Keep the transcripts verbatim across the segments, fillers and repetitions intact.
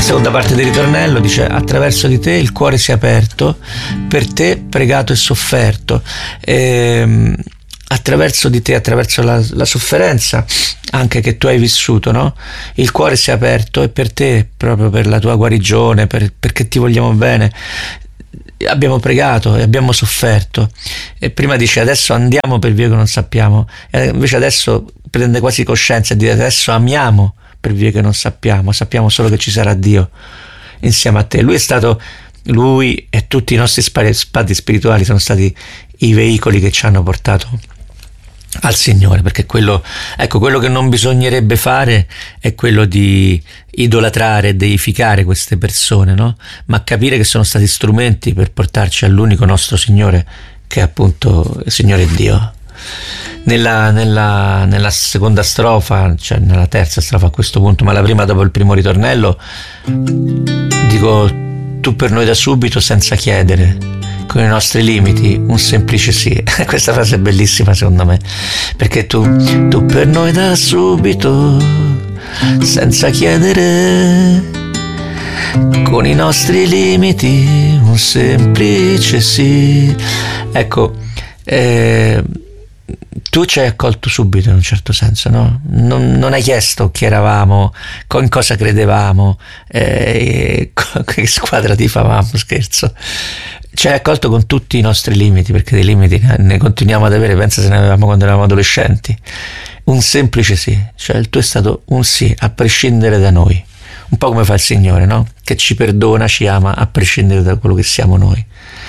seconda parte del ritornello dice: attraverso di te il cuore si è aperto, per te pregato e sofferto. E, attraverso di te, attraverso la, la sofferenza anche che tu hai vissuto, no? Il cuore si è aperto, e per te, proprio per la tua guarigione, per, perché ti vogliamo bene, abbiamo pregato e abbiamo sofferto. E prima dice: adesso andiamo per vie che non sappiamo, e invece adesso prende quasi coscienza e dice: adesso amiamo per vie che non sappiamo, sappiamo solo che ci sarà Dio insieme a te. Lui è stato, lui e tutti i nostri padri spirituali sono stati i veicoli che ci hanno portato al Signore, perché quello, ecco, quello che non bisognerebbe fare è quello di idolatrare e deificare queste persone, no? Ma capire che sono stati strumenti per portarci all'unico nostro Signore, che è appunto il Signore Dio. Nella, nella, nella seconda strofa, cioè nella terza strofa a questo punto, ma la prima dopo il primo ritornello, dico: tu per noi da subito senza chiedere, con i nostri limiti un semplice sì. Questa frase è bellissima secondo me, perché tu, tu per noi da subito senza chiedere, con i nostri limiti un semplice sì. Ecco, eh, tu ci hai accolto subito in un certo senso, no? Non, non hai chiesto chi eravamo, in cosa credevamo, eh, che squadra tifavamo, scherzo. Ci hai accolto con tutti i nostri limiti, perché dei limiti ne continuiamo ad avere, pensa se ne avevamo quando eravamo adolescenti. Un semplice sì, cioè il tuo è stato un sì, a prescindere da noi. Un po' come fa il Signore, no? Che ci perdona, ci ama, a prescindere da quello che siamo noi.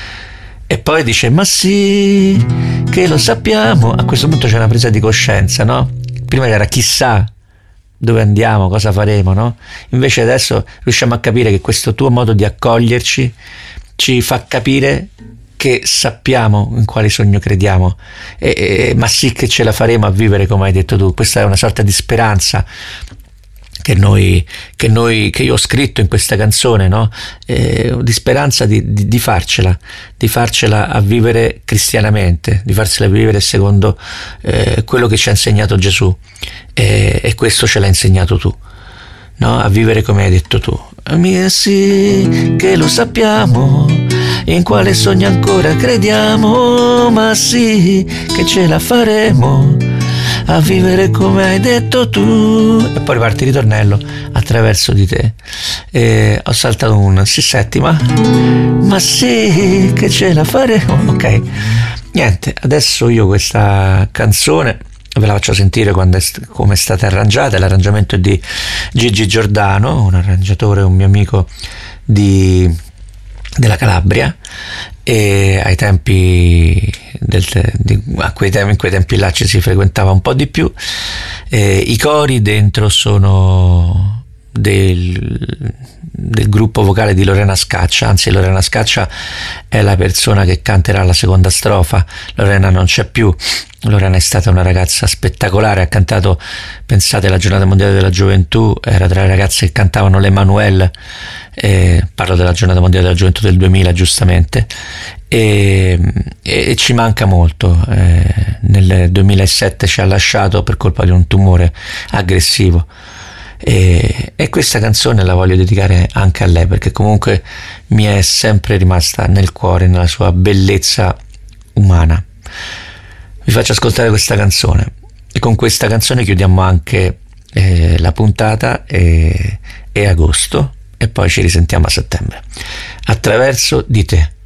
E poi dice: ma sì, che lo sappiamo. A questo punto c'è una presa di coscienza, no? Prima era chissà dove andiamo, cosa faremo, no? Invece adesso riusciamo a capire che questo tuo modo di accoglierci ci fa capire che sappiamo in quale sogno crediamo, e, e, ma sì che ce la faremo a vivere come hai detto tu. Questa è una sorta di speranza che noi, che noi, che io ho scritto in questa canzone, no? Eh, di speranza di, di, di farcela, di farcela a vivere cristianamente, di farsela vivere secondo eh, quello che ci ha insegnato Gesù, e, e questo ce l'ha insegnato tu, no? A vivere come hai detto tu. Mia sì, che lo sappiamo, in quale sogno ancora crediamo, ma sì, che ce la faremo a vivere come hai detto tu. E poi riparte il ritornello: attraverso di te. E ho saltato un sì settima, ma sì, che ce la faremo. Ok, niente, adesso io questa canzone ve la faccio sentire quando è, come è stata arrangiata. L'arrangiamento è di Gigi Giordano, un arrangiatore, un mio amico di, della Calabria, e ai tempi del, di, a quei tempi, in quei tempi là ci si frequentava un po' di più. E i cori dentro sono del, del gruppo vocale di Lorena Scaccia, anzi Lorena Scaccia è la persona che canterà la seconda strofa. Lorena non c'è più. Lorena è stata una ragazza spettacolare, ha cantato, pensate, la giornata mondiale della gioventù, era tra le ragazze che cantavano l'Emanuel, eh, parlo della giornata mondiale della gioventù del duemila, giustamente, e, e, e ci manca molto. Eh, nel duemilasette ci ha lasciato per colpa di un tumore aggressivo, e, e questa canzone la voglio dedicare anche a lei, perché comunque mi è sempre rimasta nel cuore, nella sua bellezza umana. Vi faccio ascoltare questa canzone, e con questa canzone chiudiamo anche eh, la puntata e, e agosto, e poi ci risentiamo a settembre. Attraverso di te.